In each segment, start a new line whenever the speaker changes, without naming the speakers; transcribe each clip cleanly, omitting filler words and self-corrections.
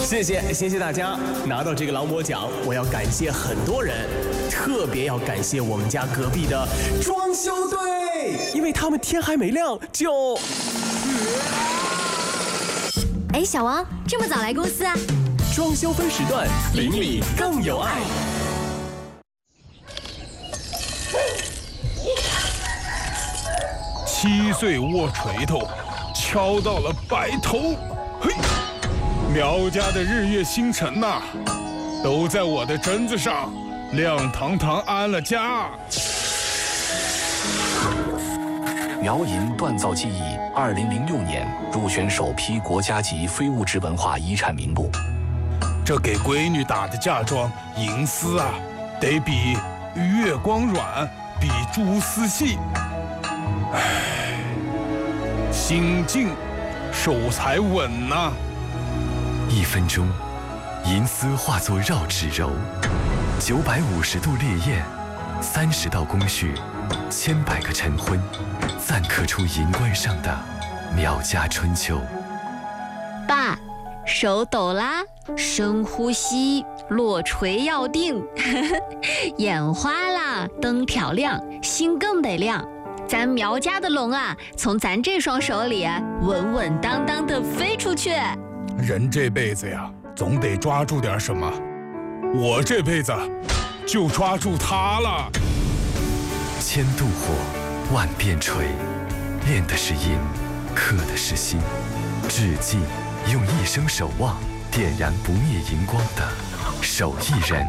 谢谢大家！拿到这个劳模奖，我要感谢很多人，特别要感谢我们家隔壁的装修队，因为他们天还没亮就……
哎，小王，这么早来公司啊？
装修分时段，邻里更有爱。
7岁握锤头，敲到了白头。嘿，苗家的日月星辰呐，都在我的榛子上亮堂堂安了家。
苗银锻造技艺2006年入选首批国家级非物质文化遗产名录。
这给闺女打的嫁妆银丝啊，得比月光软，比蛛丝细。唉，心静，手才稳呐。
1分钟，银丝化作绕指柔，950度烈焰，30道工序，1000百个晨昏，暂刻出银冠上的苗家春秋。
爸，手抖啦，深呼吸，落锤要定。眼花啦，灯挑亮，心更得亮。咱苗家的龙啊，从咱这双手里稳稳当当的飞出去。
人这辈子呀，总得抓住点什么。我这辈子就抓住它了。
千度火，万变锤，练的是银，刻的是心。志记用一生守望，点燃不灭银光的手艺人。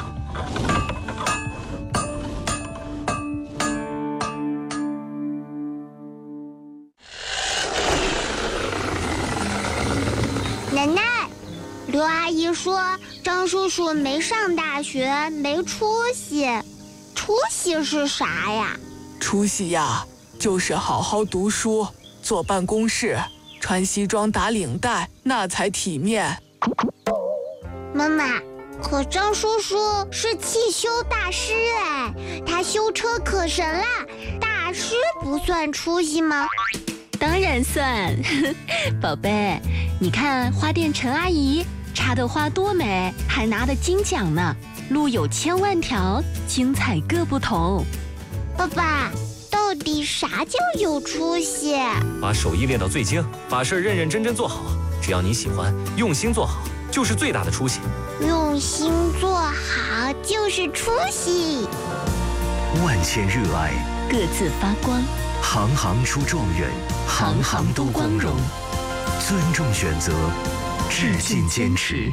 奶奶，刘阿姨说张叔叔没上大学，没出息。出息是啥呀？
出息呀，就是好好读书，坐办公室，穿西装打领带，那才体面。
妈妈，可张叔叔是汽修大师哎，他修车可神啦，大师不算出息吗？
当然算。宝贝，你看花店陈阿姨插的花多美，还拿的金奖呢。路有千万条，精彩各不同。
爸爸，到底啥叫有出息？
把手艺练到最精，把事认认真真做好。只要你喜欢，用心做好，就是最大的出息。
用心做好就是出息。
万千热爱，
各自发光。
行行出状元，行行都光荣。尊重选择，致敬坚持。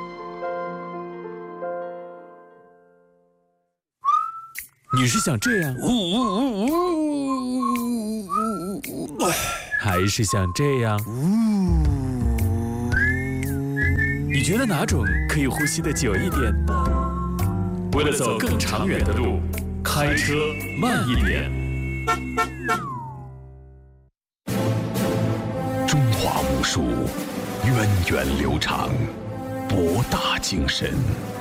你是想这样，还是想这样？你觉得哪种可以呼吸得久一点？为了走更长远的路，开车慢一点。
中华武术源远流长，博大精深。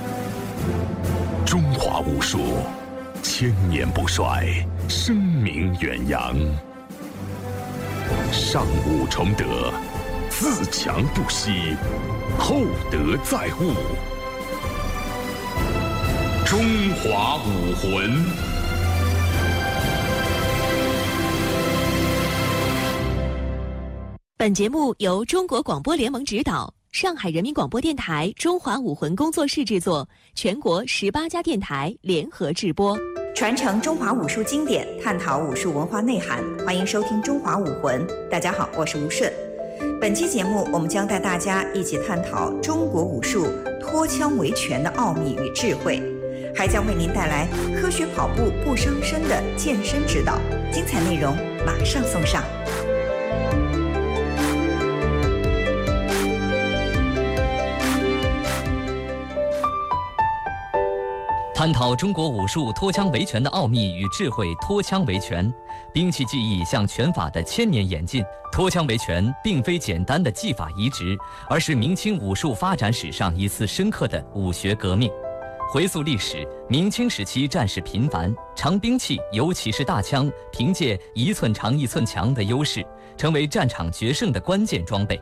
中华武术千年不衰，声名远扬。上武崇德，自强不息，厚德载物。中华武魂。
本节目由中国广播联盟指导，上海人民广播电台中华武魂工作室制作，全国18家电台联合制播。
传承中华武术经典，探讨武术文化内涵，欢迎收听《中华武魂》。大家好，我是吴顺。本期节目，我们将带大家一起探讨中国武术脱枪维拳的奥秘与智慧，还将为您带来科学跑步不伤身的健身指导。精彩内容马上送上。
探讨中国武术脱枪维拳的奥秘与智慧。脱枪维拳，兵器技艺向拳法的千年演进。脱枪维拳并非简单的技法移植，而是明清武术发展史上一次深刻的武学革命。回溯历史，明清时期战事频繁，长兵器尤其是大枪，凭借1寸长1寸强的优势，成为战场决胜的关键装备。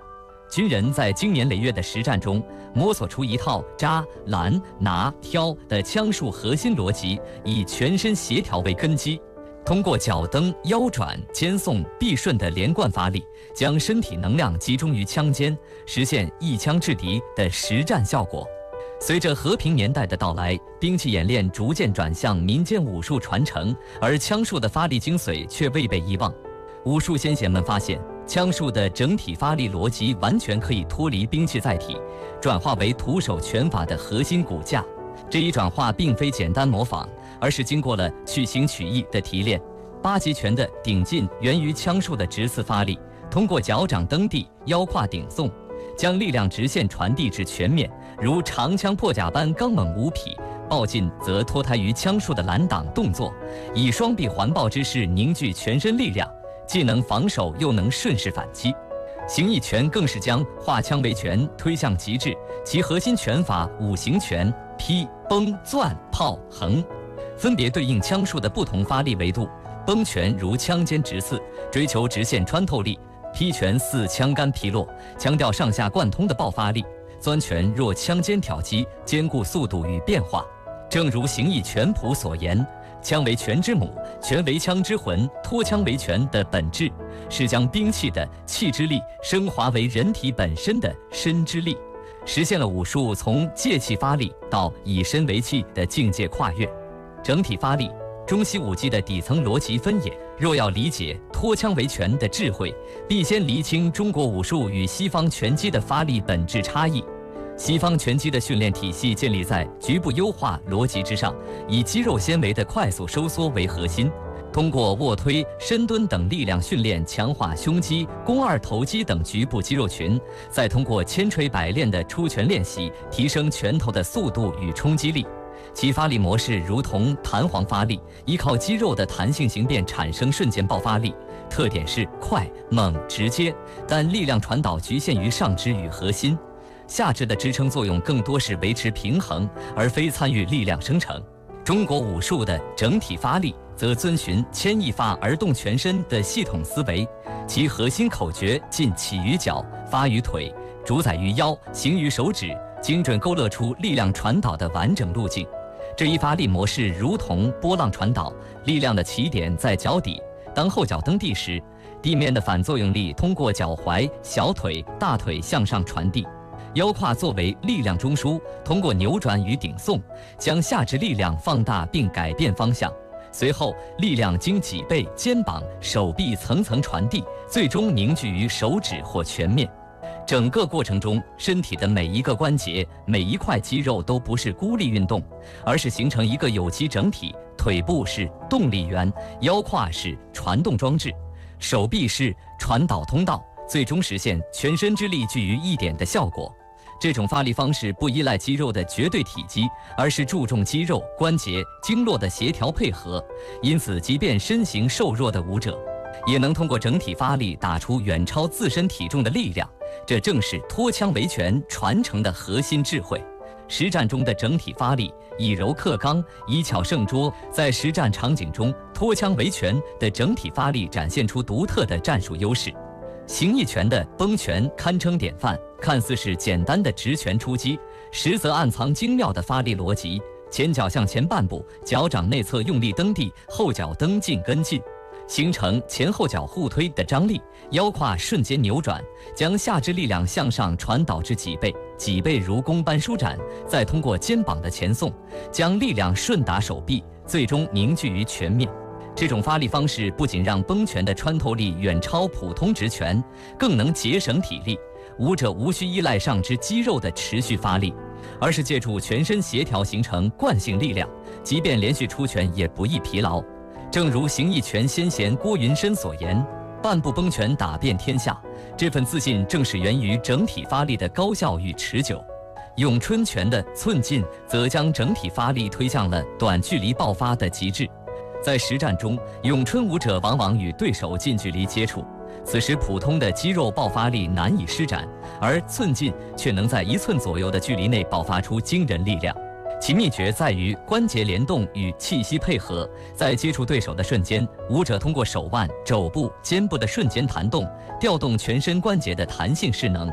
军人在经年累月的实战中摸索出一套扎、拦、拿、挑的枪术核心逻辑，以全身协调为根基，通过脚蹬、腰转、肩送、臂顺的连贯发力，将身体能量集中于枪尖，实现一枪制敌的实战效果。随着和平年代的到来，兵器演练逐渐转向民间武术传承，而枪术的发力精髓却未被遗忘。武术先贤们发现，枪术的整体发力逻辑完全可以脱离兵器载体，转化为徒手拳法的核心骨架。这一转化并非简单模仿，而是经过了去形取义的提炼。八极拳的顶劲源于枪术的直刺发力，通过脚掌蹬地、腰胯顶送，将力量直线传递至拳面，如长枪破甲般刚猛无匹。抱劲则脱胎于枪术的拦挡动作，以双臂环抱之势凝聚全身力量，既能防守又能顺势反击。形意拳更是将化枪为拳推向极致，其核心拳法五行拳、劈、崩、攥、炮、横，分别对应枪术的不同发力维度。崩拳如枪尖直刺，追求直线穿透力；劈拳似枪杆劈落，强调上下贯通的爆发力；攥拳若枪尖挑击，兼顾速度与变化。正如形意拳谱所言，枪为拳之母，拳为枪之魂。脱枪为拳的本质是将兵器的气之力升华为人体本身的身之力，实现了武术从借气发力到以身为气的境界跨越。整体发力，中西武技的底层逻辑分野。若要理解脱枪为拳的智慧，必先厘清中国武术与西方拳击的发力本质差异。西方拳击的训练体系建立在局部优化逻辑之上，以肌肉纤维的快速收缩为核心，通过卧推、深蹲等力量训练强化胸肌、肱二头肌等局部肌肉群，再通过千锤百炼的出拳练习，提升拳头的速度与冲击力。其发力模式如同弹簧发力，依靠肌肉的弹性形变产生瞬间爆发力，特点是快、猛、直接，但力量传导局限于上肢与核心。下肢的支撑作用更多是维持平衡，而非参与力量生成。中国武术的整体发力则遵循牵一发而动全身的系统思维，其核心口诀尽起于脚，发于腿，主宰于腰，行于手指，精准勾勒出力量传导的完整路径。这一发力模式如同波浪传导，力量的起点在脚底，当后脚蹬地时，地面的反作用力通过脚踝、小腿、大腿向上传递。腰胯作为力量中枢，通过扭转与顶送，将下肢力量放大并改变方向。随后，力量经脊背、肩膀、手臂层层传递，最终凝聚于手指或拳面。整个过程中，身体的每一个关节、每一块肌肉都不是孤立运动，而是形成一个有机整体。腿部是动力源，腰胯是传动装置，手臂是传导通道，最终实现全身之力聚于一点的效果。这种发力方式不依赖肌肉的绝对体积，而是注重肌肉、关节、经络的协调配合。因此，即便身形瘦弱的武者，也能通过整体发力打出远超自身体重的力量。这正是脱枪为拳传承的核心智慧。实战中的整体发力，以柔克刚，以巧胜拙。在实战场景中，脱枪为拳的整体发力展现出独特的战术优势。形意拳的崩拳堪称典范，看似是简单的直拳出击，实则暗藏精妙的发力逻辑。前脚向前半步，脚掌内侧用力蹬地，后脚蹬进跟进，形成前后脚互推的张力。腰胯瞬间扭转，将下肢力量向上传导至脊背，脊背如弓般舒展，再通过肩膀的前送，将力量顺达手臂，最终凝聚于拳面。这种发力方式不仅让崩拳的穿透力远超普通直拳，更能节省体力。武者无需依赖上肢肌肉的持续发力，而是借助全身协调形成惯性力量，即便连续出拳也不易疲劳。正如形意拳先贤郭云深所言，半步崩拳打遍天下，这份自信正是源于整体发力的高效与持久。咏春拳的寸劲则将整体发力推向了短距离爆发的极致。在实战中，咏春武者往往与对手近距离接触，此时普通的肌肉爆发力难以施展，而寸劲却能在1寸左右的距离内爆发出惊人力量。其秘诀在于关节联动与气息配合，在接触对手的瞬间，武者通过手腕、肘部、肩部的瞬间弹动，调动全身关节的弹性势能，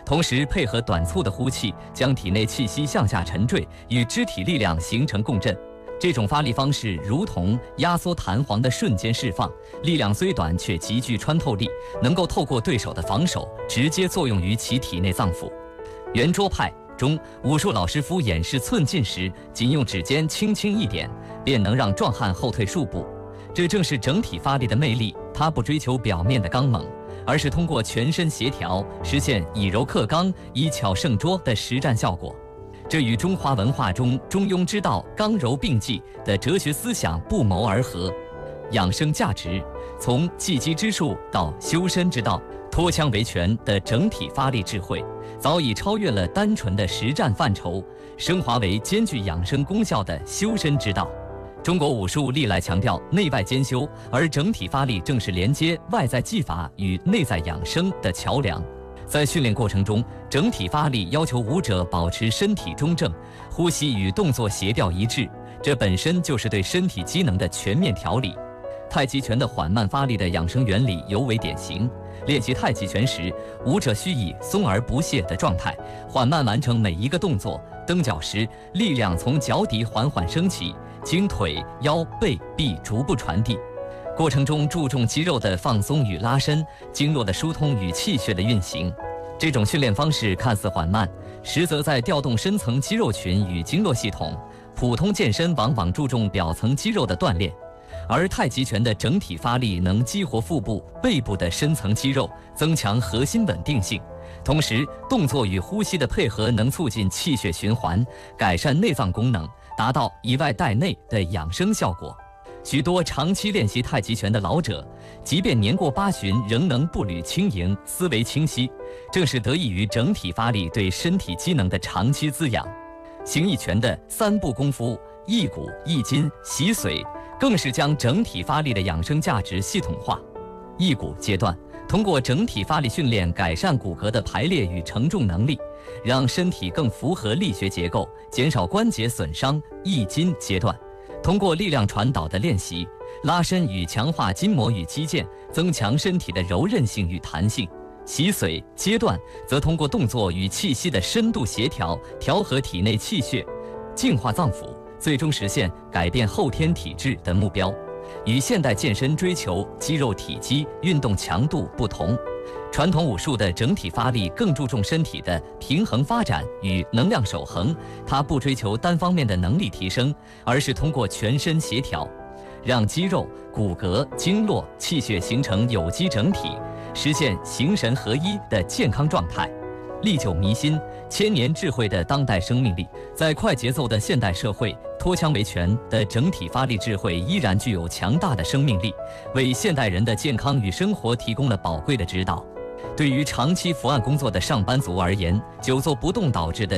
同时配合短促的呼气，将体内气息向下沉坠，与肢体力量形成共振。这种发力方式如同压缩弹簧的瞬间释放，力量虽短却极具穿透力，能够透过对手的防守，直接作用于其体内脏腑。圆桌派中，武术老师傅演示寸劲时，仅用指尖轻轻一点，便能让壮汉后退数步。这正是整体发力的魅力，它不追求表面的刚猛，而是通过全身协调，实现以柔克刚、以巧胜拙的实战效果。这与中华文化中中庸之道、刚柔并济的哲学思想不谋而合。养生价值，从技击之术到修身之道，脱枪为拳的整体发力智慧，早已超越了单纯的实战范畴，升华为兼具养生功效的修身之道。中国武术历来强调内外兼修，而整体发力正是连接外在技法与内在养生的桥梁。在训练过程中，整体发力要求武者保持身体中正，呼吸与动作协调一致，这本身就是对身体机能的全面调理。太极拳的缓慢发力的养生原理尤为典型。练习太极拳时，武者需以松而不懈的状态，缓慢完成每一个动作。蹬脚时，力量从脚底缓缓升起，经腿、腰、背、臂逐步传递。过程中注重肌肉的放松与拉伸，经络的疏通与气血的运行。这种训练方式看似缓慢，实则在调动深层肌肉群与经络系统。普通健身往往注重表层肌肉的锻炼，而太极拳的整体发力能激活腹部、背部的深层肌肉，增强核心稳定性。同时，动作与呼吸的配合能促进气血循环，改善内脏功能，达到以外带内的养生效果。许多长期练习太极拳的老者，即便年过80，仍能步履轻盈，思维清晰，正是得益于整体发力对身体机能的长期滋养。形意拳的3步功夫益骨、益筋、洗髓，更是将整体发力的养生价值系统化。益骨阶段，通过整体发力训练，改善骨骼的排列与承重能力，让身体更符合力学结构，减少关节损伤。益筋阶段，通过力量传导的练习，拉伸与强化筋膜与肌腱，增强身体的柔韧性与弹性。洗髓阶段则通过动作与气息的深度协调，调和体内气血，净化脏腑，最终实现改变后天体质的目标。与现代健身追求肌肉体积、运动强度不同，传统武术的整体发力更注重身体的平衡发展与能量守恒，它不追求单方面的能力提升，而是通过全身协调，让肌肉、骨骼、经络、气血形成有机整体，实现形神合一的健康状态。历久弥新、千年智慧的当代生命力，在快节奏的现代社会，脱枪为拳的整体发力智慧依然具有强大的生命力，为现代人的健康与生活提供了宝贵的指导。对于长期伏案工作的上班族而言，久坐不动导致的